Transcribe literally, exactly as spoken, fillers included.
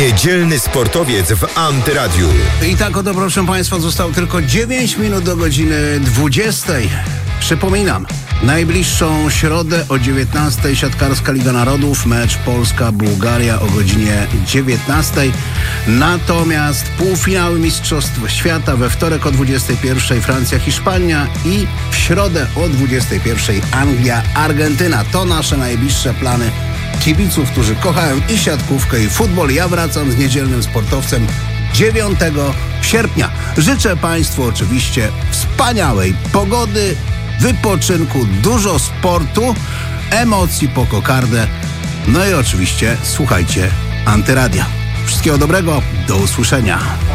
Niedzielny sportowiec w Antyradiu. I tak oto, proszę Państwa, zostało tylko dziewięć minut do godziny dwudziestej. Przypominam, najbliższą środę o dziewiętnastej siatkarska Liga Narodów, mecz Polska-Bułgaria o godzinie dziewiętnastej. Natomiast półfinały Mistrzostw Świata we wtorek o dwudziestej pierwszej Francja-Hiszpania i w środę o dwudziestej pierwszej Anglia-Argentyna. To nasze najbliższe plany kibiców, którzy kochają i siatkówkę, i futbol. Ja wracam z niedzielnym sportowcem dziewiątego sierpnia. Życzę Państwu oczywiście wspaniałej pogody, wypoczynku, dużo sportu, emocji po kokardę. No i oczywiście słuchajcie Antyradia. Wszystkiego dobrego, do usłyszenia.